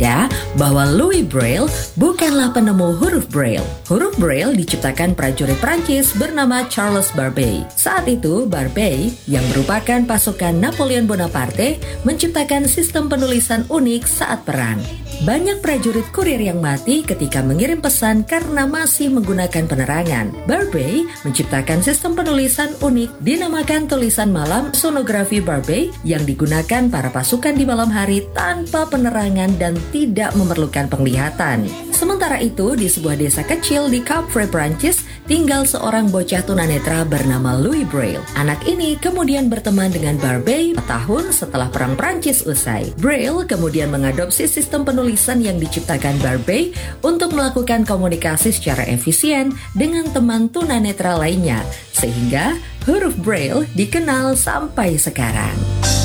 waspada bahwa Louis Braille bukanlah penemu huruf Braille. Huruf Braille diciptakan prajurit Prancis bernama Charles Barbey. Saat itu, Barbey, yang merupakan pasukan Napoleon Bonaparte, menciptakan sistem penulisan unik saat perang. Banyak prajurit kurir yang mati ketika mengirim pesan karena masih menggunakan penerangan. Barbey menciptakan sistem penulisan unik dinamakan tulisan malam sonografi Barbey yang digunakan para pasukan di malam hari tanpa penerangan dan tidak memerlukan penglihatan. Sementara itu, di sebuah desa kecil di Cap-Vert, Prancis, tinggal seorang bocah tunanetra bernama Louis Braille. Anak ini kemudian berteman dengan Barbey 4 tahun setelah Perang Prancis usai. Braille kemudian mengadopsi sistem penulisan yang diciptakan Barbey untuk melakukan komunikasi secara efisien dengan teman tunanetra lainnya, sehingga huruf Braille dikenal sampai sekarang.